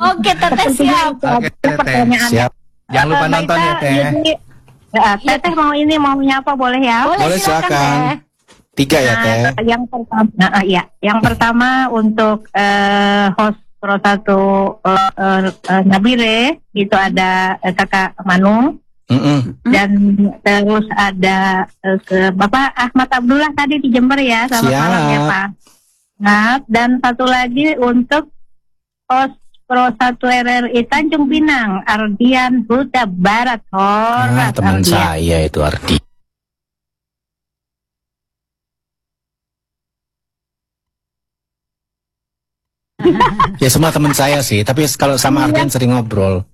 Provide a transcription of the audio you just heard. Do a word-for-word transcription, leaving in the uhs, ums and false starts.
Oke, Teteh siap. Oke, Teteh. Siap. Jangan lupa Eh, nonton ya, Mbak Ita, Teh. jadi, eh, Teteh mau ini mau nyapa boleh ya? Boleh, silakan. Teh. Tiga ya, Teh. Nah, yang pertama, nah, ya, yang pertama untuk eh, host Pro satu eh, eh, eh, Nabire itu ada eh, Kakak Manu, Mm-mm. dan terus ada eh, ke Bapak Ahmad Abdullah tadi di Jember ya, selamat Siap. malam ya Pak. Nah, dan satu lagi untuk host Pro satu R R I Tanjung Pinang, Ardian Huta Barat. Ah, Horat teman Ardian. saya itu Ardi. Ya semua teman saya sih, tapi kalau sama Ardian sering ngobrol.